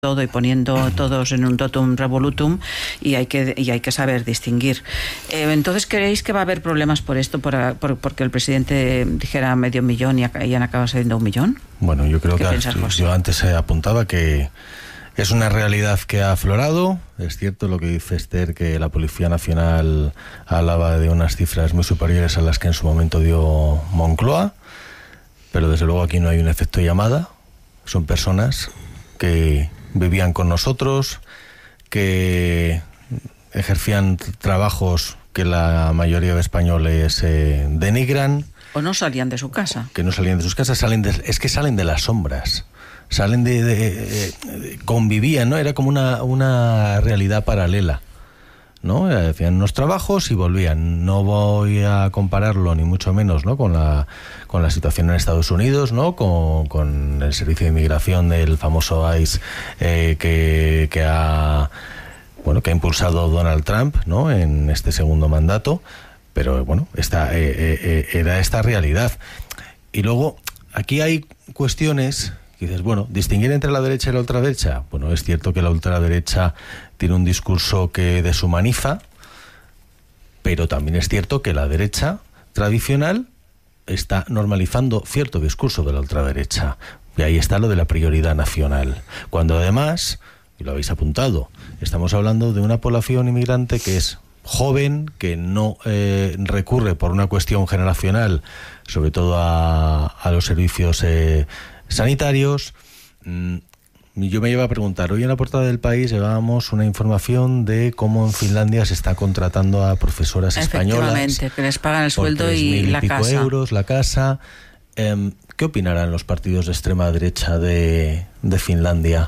todo y poniendo todos en un totum revolutum, y hay que saber distinguir. Entonces, ¿creéis que va a haber problemas por esto, porque el presidente dijera 500.000 y han acabado siendo 1 millón? Bueno, yo creo que yo antes apuntaba que es una realidad que ha aflorado. Es cierto lo que dice Esther, que la Policía Nacional hablaba de unas cifras muy superiores a las que en su momento dio Moncloa, pero desde luego aquí no hay un efecto llamada. Son personas que vivían con nosotros, que ejercían trabajos que la mayoría de españoles denigran. O no salían de su casa. Que no salían de sus casas, es que salen de las sombras. Salen convivían, ¿no? Era como una realidad paralela, ¿no? Hacían unos trabajos y volvían. No voy a compararlo ni mucho menos, ¿no?, con la situación en Estados Unidos, ¿no?, con el servicio de inmigración del famoso ICE que ha impulsado Donald Trump, ¿no?, en este segundo mandato. Pero bueno, era esta realidad. Y luego aquí hay cuestiones. Dices, bueno, distinguir entre la derecha y la ultraderecha. Bueno, es cierto que la ultraderecha tiene un discurso que deshumaniza, pero también es cierto que la derecha tradicional está normalizando cierto discurso de la ultraderecha. Y ahí está lo de la prioridad nacional. Cuando además, y lo habéis apuntado, estamos hablando de una población inmigrante que es joven, que no recurre por una cuestión generacional, sobre todo a los servicios sanitarios. Yo me iba a preguntar, hoy en la portada del País llevábamos una información de cómo en Finlandia se está contratando a profesoras españolas. Efectivamente, que les pagan el sueldo y la casa. €1.000 la casa. ¿Qué opinarán los partidos de extrema derecha de Finlandia?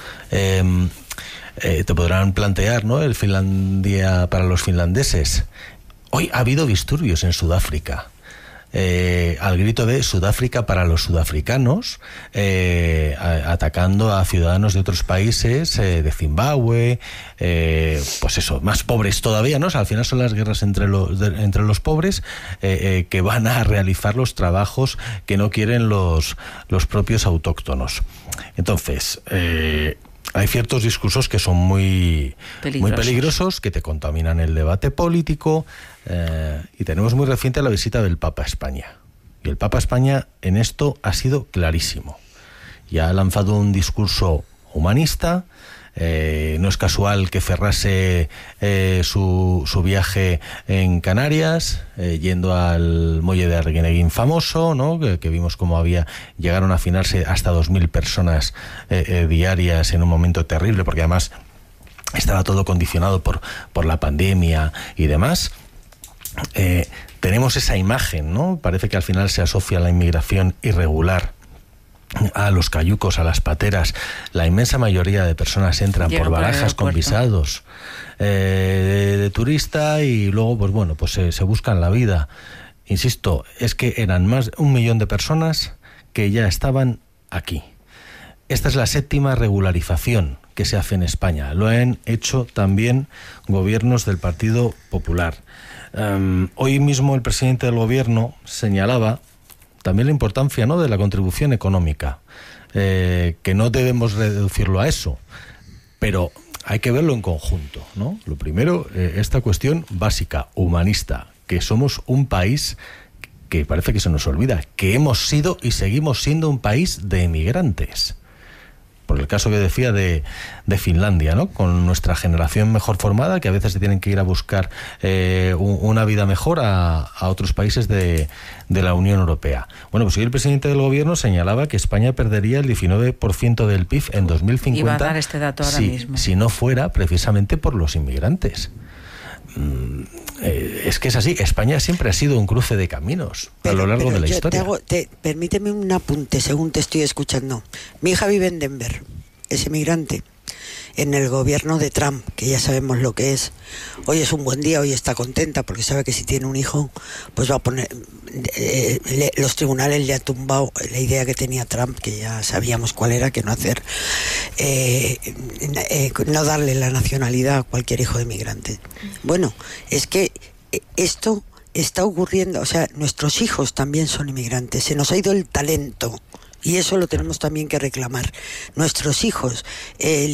Te podrán plantear, ¿no?, el Finlandia para los finlandeses. Hoy ha habido disturbios en Sudáfrica. Al grito de Sudáfrica para los sudafricanos, atacando a ciudadanos de otros países, de Zimbabue, pues eso, más pobres todavía, ¿no? O sea, al final son las guerras entre los pobres que van a realizar los trabajos que no quieren los propios autóctonos. Entonces, hay ciertos discursos que son muy peligrosos, que te contaminan el debate político, y tenemos muy reciente la visita del Papa a España. Y el Papa a España en esto ha sido clarísimo. Ya ha lanzado un discurso humanista. No es casual que cerrase su viaje en Canarias, yendo al muelle de Arguineguín famoso, ¿no?, que vimos cómo llegaron a afinarse hasta 2.000 personas diarias en un momento terrible, porque además estaba todo condicionado por la pandemia y demás. Tenemos esa imagen, ¿no? Parece que al final se asocia la inmigración irregular a los cayucos, a las pateras. La inmensa mayoría de personas entran por barajas con visados de turista y luego, pues bueno, pues se buscan la vida. Insisto, es que eran más de 1 millón de personas que ya estaban aquí. Esta es la 7ª regularización que se hace en España. Lo han hecho también gobiernos del Partido Popular. Hoy mismo el presidente del gobierno señalaba también la importancia, ¿no?, de la contribución económica, que no debemos reducirlo a eso, pero hay que verlo en conjunto, ¿no? Lo primero, esta cuestión básica, humanista, que somos un país que parece que se nos olvida, que hemos sido y seguimos siendo un país de emigrantes. Por el caso que decía de Finlandia, ¿no?, con nuestra generación mejor formada, que a veces se tienen que ir a buscar una vida mejor a otros países de la Unión Europea. Bueno, pues hoy el presidente del gobierno señalaba que España perdería el 19% del PIB en 2050. Iba a dar este dato ahora mismo. Si no fuera precisamente por los inmigrantes. Es que es así. España siempre ha sido un cruce de caminos a lo largo de la historia. Permíteme un apunte según te estoy escuchando. Mi hija vive en Denver, es emigrante, en el gobierno de Trump, que ya sabemos lo que es. Hoy es un buen día, hoy está contenta porque sabe que si tiene un hijo, pues va a poner... los tribunales le han tumbado la idea que tenía Trump, que ya sabíamos cuál era, que no hacer... no darle la nacionalidad a cualquier hijo de migrante. Bueno, es que esto está ocurriendo, o sea, nuestros hijos también son inmigrantes, se nos ha ido el talento. Y eso lo tenemos también que reclamar. Nuestros hijos, el